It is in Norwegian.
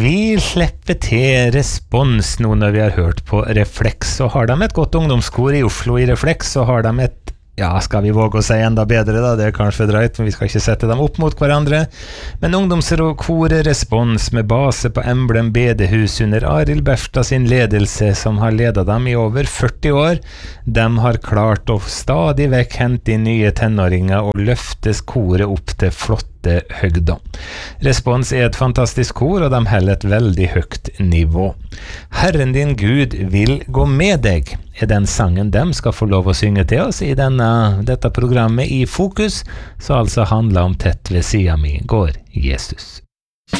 Vi slipper til Respons nå når vi har hørt på Refleks, så har de et godt ungdomskor i Oslo i Refleks, så har de et, ja, skal vi våge å si enda bedre da, det er kanskje drøyt, men vi skal ikke sette dem opp mot hverandre, men ungdomskoret Respons med base på Emblem Bedehus under Arild Berstad sin ledelse, som har ledet dem i over 40 år, de har klart å stadig vekk hente inn nye tenåringer og løftes koret opp til flotte høgda. Respons er et fantastisk kor, og de holder et veldig høyt nivå. Herren din Gud vil gå med deg, er den sangen de skal få lov å synge til oss i dette programmet i Fokus, så altså handler om tett ved siden mi går Jesus.